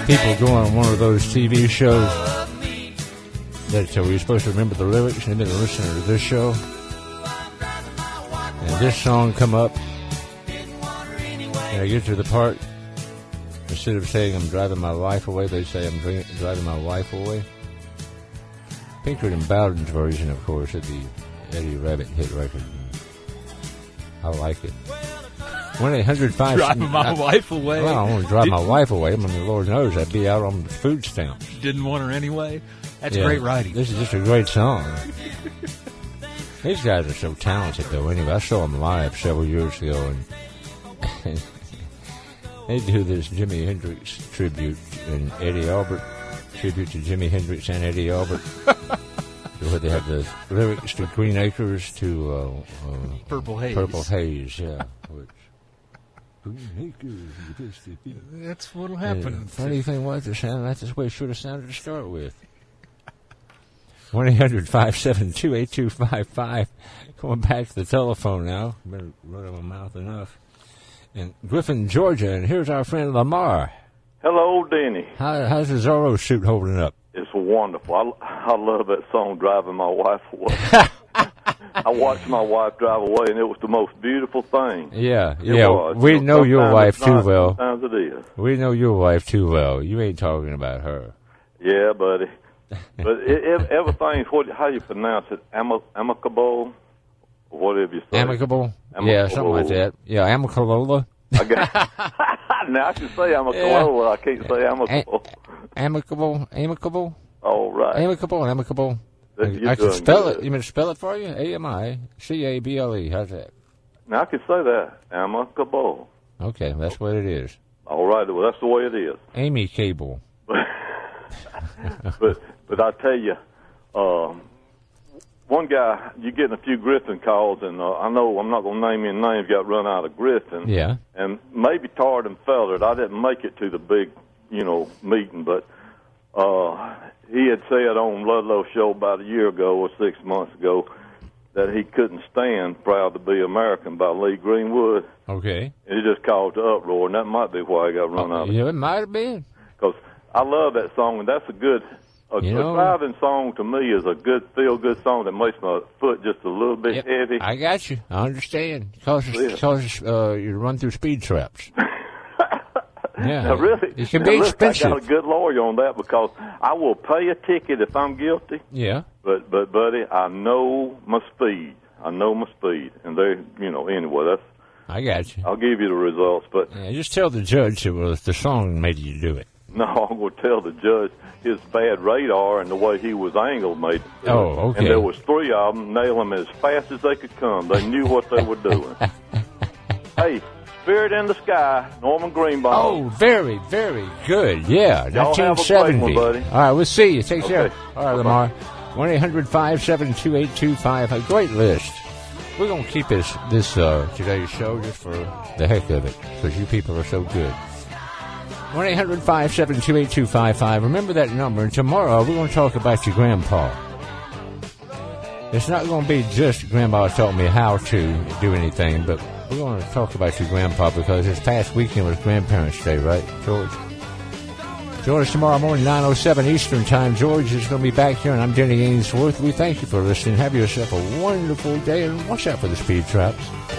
people go on one of those TV shows that we're supposed to remember the lyrics and then listen to this show, and this song come up, and I get to the part, instead of saying I'm driving my wife away, they say I'm driving my wife away. Pinkerton and Bowden's version, of course, of the Eddie Rabbitt hit record. I like it. 1-800-5... Driving my wife away? Well, I don't want to drive my wife away. I mean, Lord knows I'd be out on food stamps. Didn't want her anyway? That's great writing. This is just a great song. These guys are so talented, though. Anyway, I saw them live several years ago, and they do this Jimi Hendrix tribute and Eddie Albert tribute to Jimi Hendrix and Eddie Albert. Where they have the lyrics to Green Acres to Purple Haze. Purple Haze, yeah. Green Acres. That's what'll happen. The funny thing was, it sounded like this way it should have sounded to start with. 1-800-572-8255. Going back to the telephone now. Better run my mouth enough. In Griffin, Georgia, and here's our friend Lamar. Hello, Denny. How's the Zorro suit holding up? It's wonderful. I love that song, Driving My Wife Away. I watched my wife drive away, and it was the most beautiful thing. Yeah. Was. We know your wife too well. Sometimes it is. We know your wife too well. You ain't talking about her. Yeah, buddy. But everything's, how you pronounce it, amicable, whatever you say. Amicable? Yeah, something like that. Yeah, amicalola. Now I can say amicalola. Yeah. I can't say amicable. Amicable? All right. Amicable. I can spell it. You mean to spell it for you? A-M-I-C-A-B-L-E. How's that? Now I can say that. Amicable. Okay, that's what it is. All right. Well, that's the way it is. Amy Cable. But I tell you, one guy, you're getting a few Griffin calls, and I know I'm not going to name any names, got run out of Griffin. Yeah. And maybe Tard and Fellert. I didn't make it to the big, meeting, but he had said on Ludlow's show about a year ago or 6 months ago that he couldn't stand Proud to Be American by Lee Greenwood. Okay. And he just caused an uproar, and that might be why he got run out of it. Yeah, it might have been. Because I love that song, and that's a driving song to me is a good, feel-good song that makes my foot just a little bit heavy. I got you. I understand. Causes you to run through speed traps. Yeah. Now, really, it can be expensive. I got a good lawyer on that because I will pay a ticket if I'm guilty. Yeah. But buddy, I know my speed. And anyway, that's. I got you. I'll give you the results, but just tell the judge it was the song made you do it. No, I'm going to tell the judge his bad radar and the way he was angled made it. Oh, okay. And there was 3 of them, nail them as fast as they could come. They knew what they were doing. Hey, Spirit in the Sky, Norman Greenbaum. Oh, very, very good. Yeah, y'all 1970. have a great one, buddy. All right, we'll see you. Take care. All right, Bye-bye. Lamar. 1-800-572-8255. A great list. We're going to keep this today's show just for the heck of it because you people are so good. 1-800-572-8255. Remember that number. And tomorrow we're going to talk about your grandpa. It's not going to be just Grandpa taught me how to do anything, but we're going to talk about your grandpa because this past weekend was Grandparents' Day, right, George? Join us tomorrow morning, 9:07 Eastern Time. George is going to be back here, and I'm Denny Ainsworth. We thank you for listening. Have yourself a wonderful day, and watch out for the speed traps.